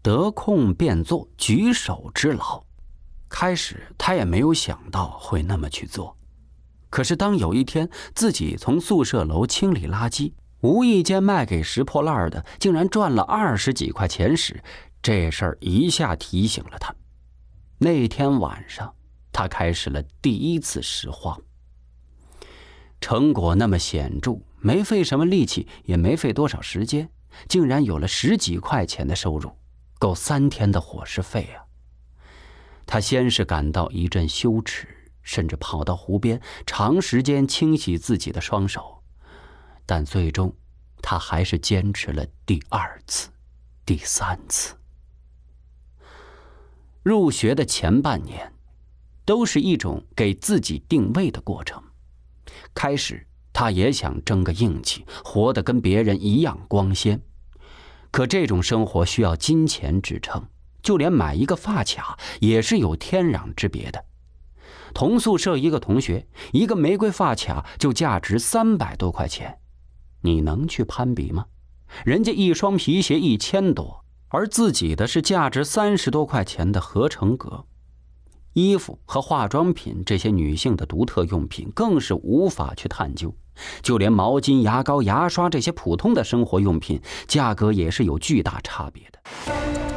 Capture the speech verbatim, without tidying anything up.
得空便做，举手之劳。开始他也没有想到会那么去做，可是当有一天自己从宿舍楼清理垃圾，无意间卖给拾破烂的竟然赚了二十几块钱时，这事儿一下提醒了他。那天晚上他开始了第一次拾荒。成果那么显著，没费什么力气，也没费多少时间，竟然有了十几块钱的收入，够三天的伙食费啊！他先是感到一阵羞耻，甚至跑到湖边长时间清洗自己的双手，但最终他还是坚持了第二次、第三次。入学的前半年都是一种给自己定位的过程。开始他也想争个硬气，活得跟别人一样光鲜，可这种生活需要金钱支撑，就连买一个发卡也是有天壤之别的。同宿舍一个同学，一个玫瑰发卡就价值三百多块钱，你能去攀比吗？人家一双皮鞋一千多，而自己的是价值三十多块钱的合成革。衣服和化妆品这些女性的独特用品更是无法去探究，就连毛巾、牙膏、牙刷这些普通的生活用品，价格也是有巨大差别的。